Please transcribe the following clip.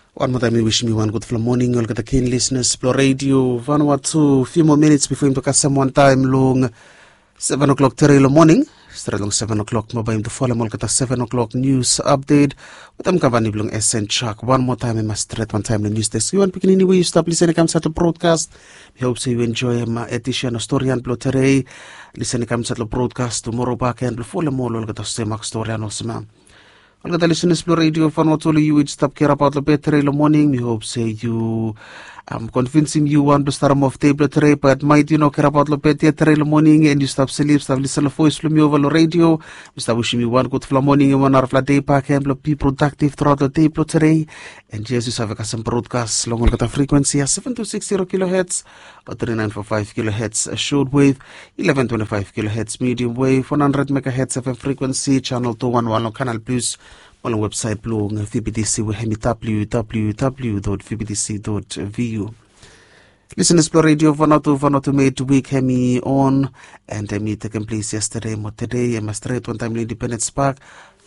One more time, we wish me one good morning. All the keen listeners, Explore Radio, Vanuatu, few more minutes before him to cast some one time long 7 o'clock today in the morning. Straight long 7 o'clock, mobile to follow Molkata 7 o'clock news update. With them Kavani Blung SN Chuck. One more time, I must straight one time the news desk. You want picking anyway, you stop listening, comes out to broadcast. We hope so you enjoy my edition of story and blow today. Listening comes out to broadcast tomorrow back and before the more, look at the same story and also. All the listeners, Explore Radio, Vanuatu, you would stop care about the better in the morning. We hope say you convincing you want to start off table today, but might you know care about the better in the morning and you stop sleep, stop listening to voice from you over the radio. We start wishing you one good morning and 1 hour of the day back and be productive throughout the day today. And Jesus have a some broadcast long on the frequency 7260 kilohertz or 3945 kilohertz short wave, 1125 kilohertz medium wave, 100 megahertz FM frequency, channel 211 on Canal Plus. On our website, blog VBDC, we have www.vbdc.vu. Listen, Explore Radio, Vanuatu made week, Hemi on, and me taking place yesterday, but today, I'm straight one time Independence Park.